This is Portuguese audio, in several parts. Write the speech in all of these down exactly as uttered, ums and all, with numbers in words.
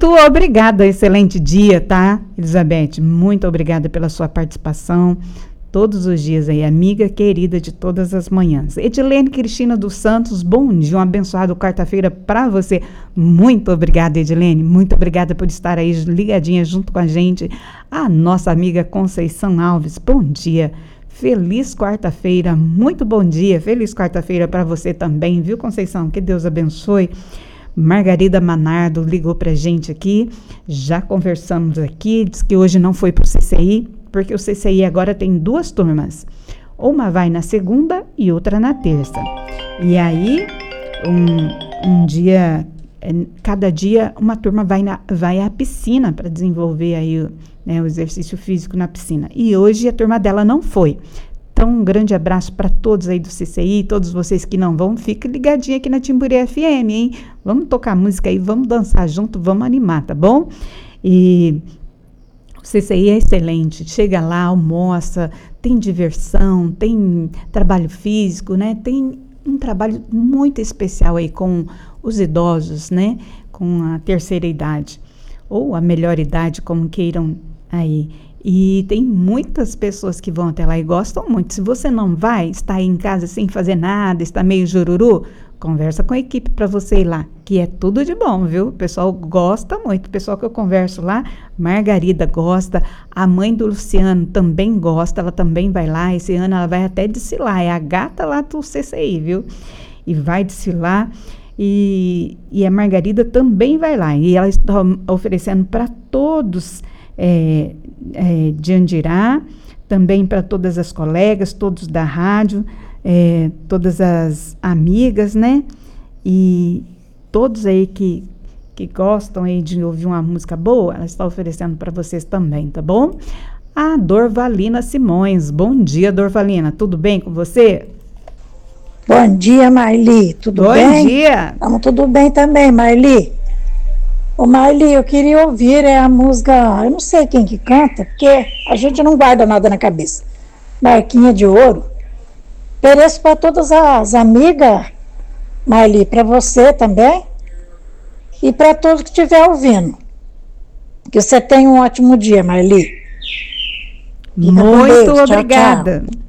Muito obrigada, excelente dia, tá, Elizabeth? Muito obrigada pela sua participação. Todos os dias aí, amiga querida de todas as manhãs. Edilene Cristina dos Santos, bom dia, um abençoado quarta-feira para você. Muito obrigada, Edilene, muito obrigada por estar aí ligadinha junto com a gente. A nossa amiga Conceição Alves, bom dia, feliz quarta-feira, muito bom dia, feliz quarta-feira para você também, viu, Conceição? Que Deus abençoe. Margarida Manardo ligou pra gente aqui, já conversamos aqui, diz que hoje não foi pro C C I, porque o C C I agora tem duas turmas, uma vai na segunda e outra na terça, e aí um, um dia, cada dia uma turma vai, na, vai à piscina para desenvolver aí o, né, o exercício físico na piscina, e hoje a turma dela não foi. Então, um grande abraço para todos aí do C C I, todos vocês que não vão, fiquem ligadinhos aqui na Timburi F M, hein? Vamos tocar música aí, vamos dançar junto, vamos animar, tá bom? E o C C I é excelente, chega lá, almoça, tem diversão, tem trabalho físico, né? Tem um trabalho muito especial aí com os idosos, né? Com a terceira idade, ou a melhor idade, como queiram aí. E tem muitas pessoas que vão até lá e gostam muito. Se você não vai, está aí em casa sem fazer nada, está meio jururu, conversa com a equipe para você ir lá, que é tudo de bom, viu? O pessoal gosta muito. O pessoal que eu converso lá, Margarida gosta, a mãe do Luciano também gosta, ela também vai lá. Esse ano ela vai até desfilar, é a gata lá do C C I, viu? E vai desfilar. E, e a Margarida também vai lá. E ela está oferecendo para todos É, é, de Andirá, também para todas as colegas, todos da rádio, é, todas as amigas, né? E todos aí que, que gostam aí de ouvir uma música boa, ela está oferecendo para vocês também, tá bom? A Dorvalina Simões, bom dia, Dorvalina, tudo bem com você? Bom dia, Marli, tudo bom bem? Bom dia! Estamos tudo bem também, Marli. Ô Marli, eu queria ouvir é, a música, eu não sei quem que canta, porque a gente não guarda nada na cabeça. Marquinha de Ouro. Ofereço para todas as amigas, Marli, para você também, e para todos que estiver ouvindo. Que você tenha um ótimo dia, Marli. Fica muito obrigada. Tchau,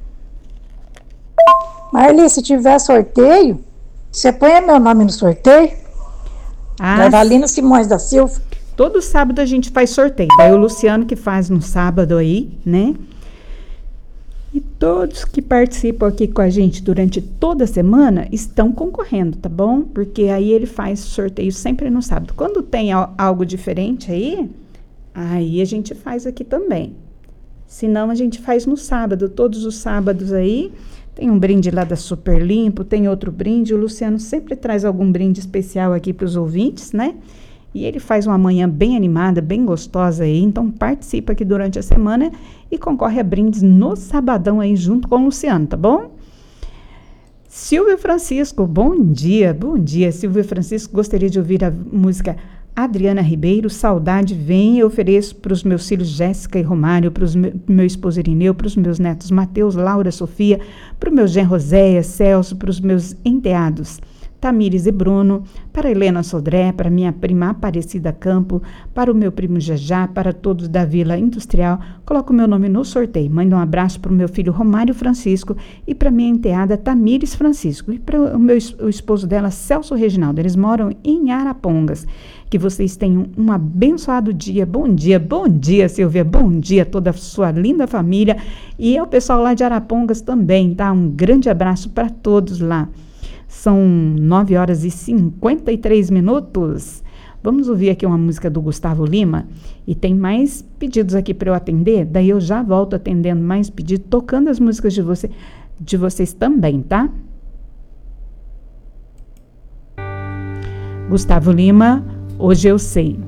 tchau. Marli, se tiver sorteio, você põe meu nome no sorteio. Ah, Dorvalina Simões da Silva. Todo sábado a gente faz sorteio. Daí o Luciano que faz no sábado aí, né? E todos que participam aqui com a gente durante toda a semana estão concorrendo, tá bom? Porque aí ele faz sorteio sempre no sábado. Quando tem algo diferente aí, aí a gente faz aqui também. Se não, a gente faz no sábado. Todos os sábados aí tem um brinde lá da Super Limpo, tem outro brinde. O Luciano sempre traz algum brinde especial aqui para os ouvintes, né? E ele faz uma manhã bem animada, bem gostosa aí. Então participa aqui durante a semana e concorre a brindes no sabadão aí junto com o Luciano, tá bom? Silvio Francisco, bom dia, bom dia. Silvio Francisco, gostaria de ouvir a música Adriana Ribeiro, Saudade Vem. Eu ofereço para os meus filhos Jéssica e Romário, para o meu, meu esposo Irineu, para os meus netos Mateus, Laura, Sofia, para o meu genro Roséia, Celso, para os meus enteados Tamires e Bruno, para Helena Sodré, para minha prima Aparecida Campo, para o meu primo Jajá, para todos da Vila Industrial. Coloco o meu nome no sorteio. Mando um abraço para o meu filho Romário Francisco e para minha enteada Tamires Francisco. E para o meu o esposo dela, Celso Reginaldo. Eles moram em Arapongas. Que vocês tenham um abençoado dia. Bom dia, bom dia, Silvia. Bom dia a toda a sua linda família. E ao pessoal lá de Arapongas também, tá? Um grande abraço para todos lá. São nove horas e cinquenta e três minutos. Vamos ouvir aqui uma música do Gustavo Lima. E tem mais pedidos aqui para eu atender. Daí eu já volto atendendo mais pedidos, tocando as músicas de, você, de vocês também, tá? Gustavo Lima, Hoje Eu Sei.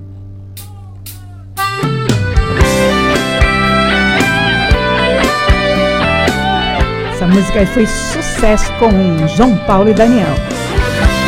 Essa música aí foi sucesso com João Paulo e Daniel.